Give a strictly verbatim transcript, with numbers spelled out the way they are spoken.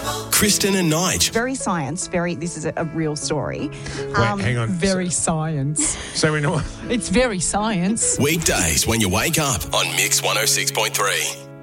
Kristen and Nige. Very science, very, this is a, a real story. Wait, hang on. Very science. So we know. It's very science. Weekdays when you wake up on Mix one oh six point three.